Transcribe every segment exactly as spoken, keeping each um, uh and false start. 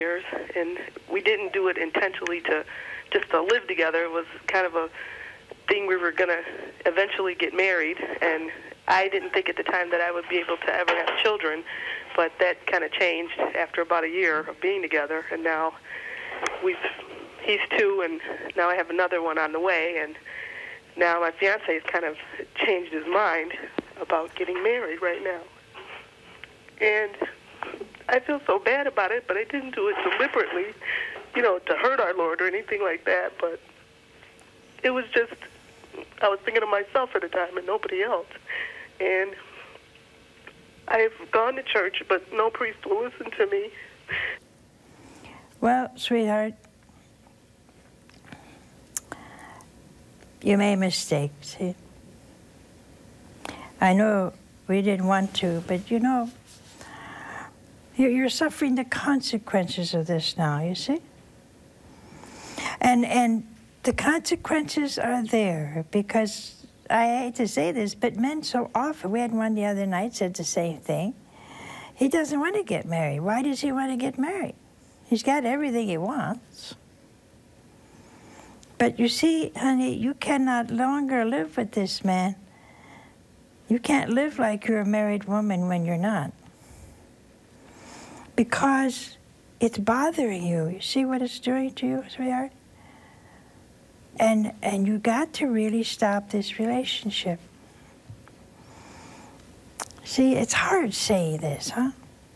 years, and we didn't do it intentionally to just to live together. It was kind of a thing we were going to eventually get married, and I didn't think at the time that I would be able to ever have children, but that kind of changed after about a year of being together, and now we've he's two, and now I have another one on the way, and now my fiancé has kind of changed his mind about getting married right now. And I feel so bad about it, but I didn't do it deliberately, you know, to hurt our Lord or anything like that, but it was just, I was thinking of myself at the time and nobody else. And I've gone to church, but no priest will listen to me. Well, sweetheart, you made a mistake, see? I know we didn't want to, but you know, you're suffering the consequences of this now, you see? And and the consequences are there because, I hate to say this, but men so often, we had one the other night said the same thing. He doesn't want to get married. Why does he want to get married? He's got everything he wants. But you see, honey, you cannot longer live with this man. You can't live like you're a married woman when you're not. Because it's bothering you. You see what it's doing to you, sweetheart? And and you got to really stop this relationship. See, it's hard saying this, huh?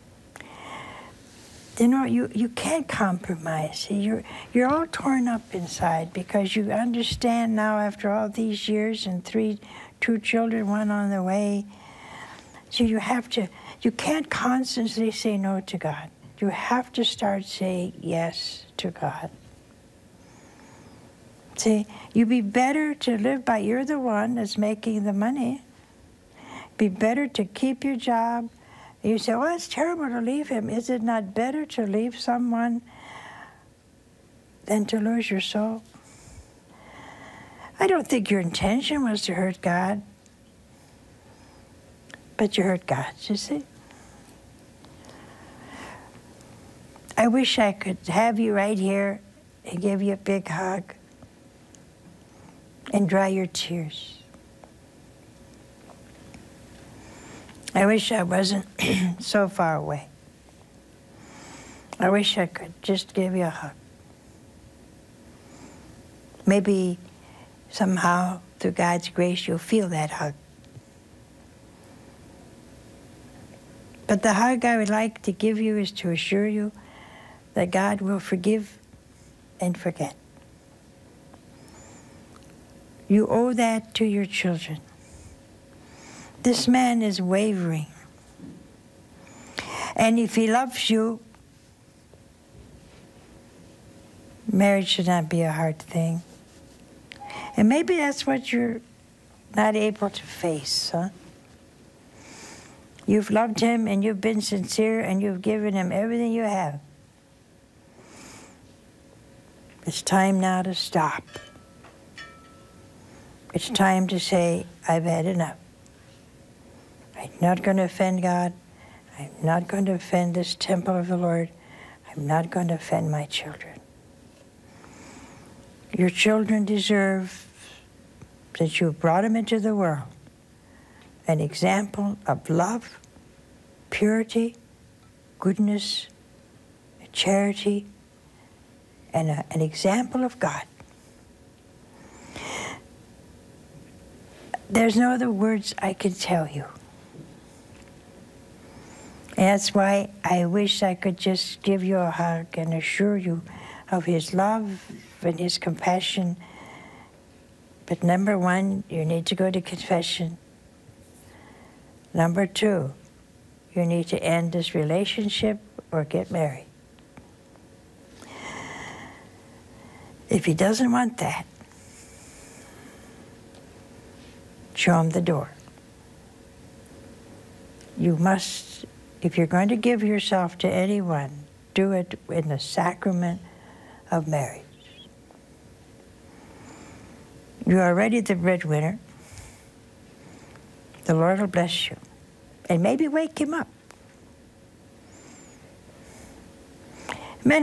You know, you, you can't compromise. See, you're, you're all torn up inside because you understand now after all these years and three, two children, one on the way. So you have to, you can't constantly say no to God. You have to start saying yes to God. See, you'd be better to live by, you're the one that's making the money. Be better to keep your job. You say, well, it's terrible to leave him. Is it not better to leave someone than to lose your soul? I don't think your intention was to hurt God, but you hurt God, you see? I wish I could have you right here and give you a big hug and dry your tears. I wish I wasn't so far away. I wish I could just give you a hug. Maybe somehow, through God's grace, you'll feel that hug. But the hug I would like to give you is to assure you that God will forgive and forget. You owe that to your children. This man is wavering. And if he loves you, marriage should not be a hard thing. And maybe that's what you're not able to face, huh? You've loved him and you've been sincere and you've given him everything you have. It's time now to stop. It's time to say, I've had enough. I'm not going to offend God. I'm not going to offend this temple of the Lord. I'm not going to offend my children. Your children deserve, since you brought them into the world, an example of love, purity, goodness, charity, and a, an example of God. There's no other words I can tell you. And that's why I wish I could just give you a hug and assure you of his love and his compassion. But number one, you need to go to confession. Number two, you need to end this relationship or get married. If he doesn't want that, show him the door. You must, if you're going to give yourself to anyone, do it in the sacrament of marriage. You are already the breadwinner. The Lord will bless you. And maybe wake him up.